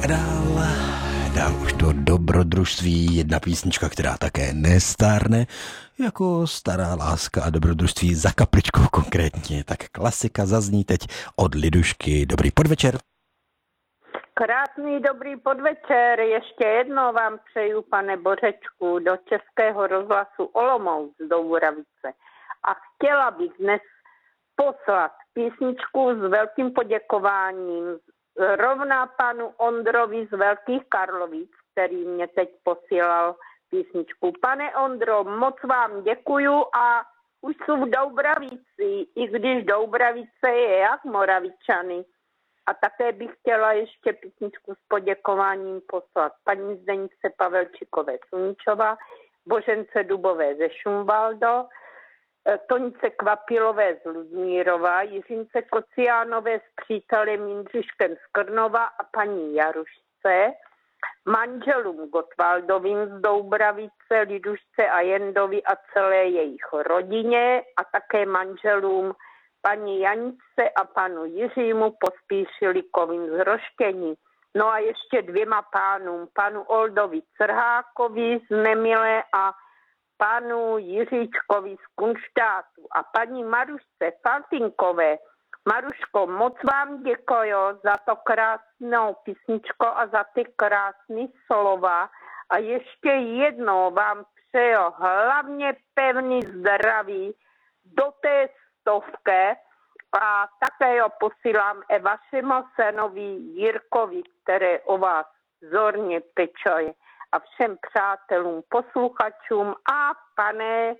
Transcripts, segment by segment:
Tak a dál už to dobrodružství, jedna písnička, která také nestárne, jako stará láska a dobrodružství za kapličkou konkrétně. Tak klasika zazní teď od Lidušky. Dobrý podvečer. Krásný dobrý podvečer. Ještě jednou vám přeju, pane Bořečku, do Českého rozhlasu Olomouc do Uravice. A chtěla bych dnes poslat písničku s velkým poděkováním rovná panu Ondrovi z Velkých Karlovic, který mě teď posílal písničku. Pane Ondro, moc vám děkuju a už jsou v Doubravici, i když Doubravice je jak Moravičany. A také bych chtěla ještě písničku s poděkováním poslat paní Zdenice Pavelčíkové Suničová, Božence Dubové ze Šumvaldo, Tonice Kvapilové z Ludmírova, Jiřince Kociánové s přítelem Jindřiškem z Krnova a paní Jarušce, manželům Gottwaldovým z Doubravice, Lidušce a Jendovi a celé jejich rodině a také manželům paní Janice a panu Jiřímu Pospíšilikovým z Roštění. No a ještě dvěma pánům, panu Oldovi Crhákovi z Nemile a panu Jiříčkovi z Kunštátu a paní Marušce Faltinkové. Maruško, moc vám děkuji za to krásnou písničko a za ty krásné slova. A ještě jednou vám přeju hlavně pevný zdraví do té 100 a také ho posílám i vašemu synovi Jirkovi, který o vás zorně pečuje. A všem přátelům, posluchačům a pane,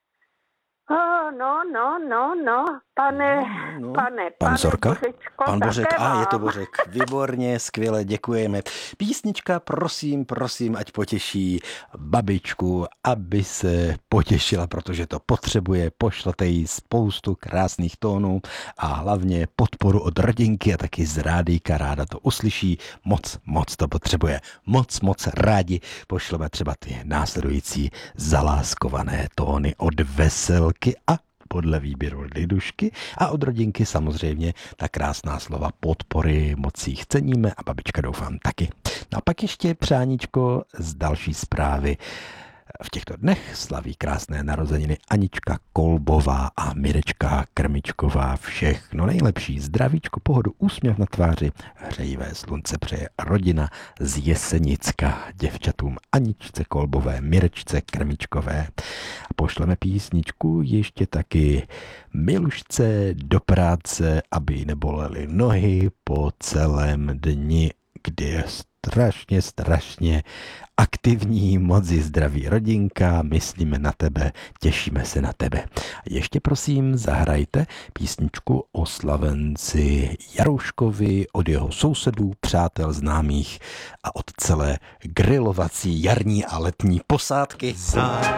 Pan Zorka? Bořečko, Pan Bořek, vám. je to Bořek. Výborně, skvěle, děkujeme. Písnička, prosím, ať potěší babičku, aby se potěšila, protože to potřebuje. Pošlete jí spoustu krásných tónů a hlavně podporu od rodinky a taky z rádíka. Ráda to uslyší. Moc to potřebuje. Moc rádi pošleme třeba ty následující zaláskované tóny od Veselky a podle výběru Lidušky a od rodinky samozřejmě ta krásná slova podpory, moc jí ceníme a babička doufám taky. No a pak ještě přáníčko z další zprávy. V těchto dnech slaví krásné narozeniny Anička Kolbová a Mirečka Krmičková. Všechno nejlepší, zdravíčko, pohodu, úsměv na tváři, hřejivé slunce přeje rodina z Jesenicka děvčatům Aničce Kolbové, Mirečce Krmičkové. A pošleme písničku ještě taky Milušce do práce, aby nebolely nohy po celém dni, kdy je strašně aktivní, moc zdraví rodinka, myslíme na tebe, těšíme se na tebe. Ještě prosím zahrajte písničku o slavenci Jarouškovi od jeho sousedů, přátel, známých a od celé grilovací jarní a letní posádky.